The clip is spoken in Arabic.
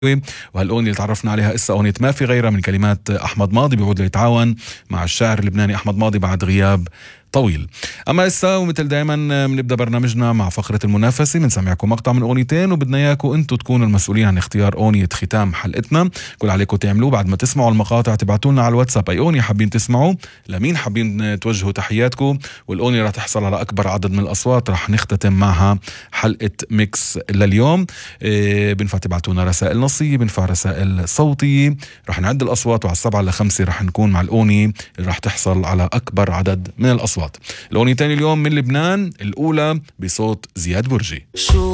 وهالأغنية اللي تعرفنا عليها إسا أغنية ما في غيرها من كلمات أحمد ماضي، بيعود ليتعاون مع الشاعر اللبناني أحمد ماضي بعد غياب طويل. أما إسا ومثل دائما بنبدأ برنامجنا مع فقرة المنافسة، بنسمعكم مقطع من أغنيتين وبدنا إياكم أنتوا تكونوا المسؤولين عن اختيار أغنيةختام حلقتنا. كل عليكم تعملوه بعد ما تسمعوا المقاطع تبعتوا لنا على الواتساب أي أغنية حابين تسمعوا، لمين حابين توجهوا تحياتكم، والأغنية رح تحصل على أكبر عدد من الأصوات رح نختتم معها حلقة ميكس لليوم. بنفع تبعتونا رسائل نصية، بنفع رسائل صوتية، رح نعد الأصوات وعلى 7 ل5 رح نكون مع الأغنية اللي رح تحصل على أكبر عدد من الأصوات. الأغنيتين اليوم من لبنان، الأولى بصوت زياد برجي.